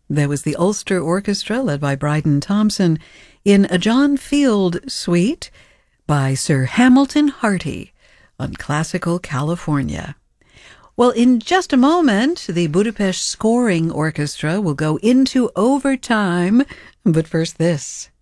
There was the Ulster Orchestra, led by Bryden Thompson, in a John Field suite by Sir Hamilton Harty on Classical California. Well, in just a moment, the Budapest Scoring Orchestra will go into overtime, but first this.